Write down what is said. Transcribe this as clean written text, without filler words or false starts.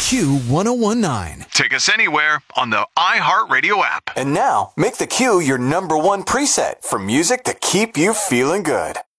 Q1019. Take us anywhere on the iHeartRadio app. And now, make the Q your number one preset for music to keep you feeling good.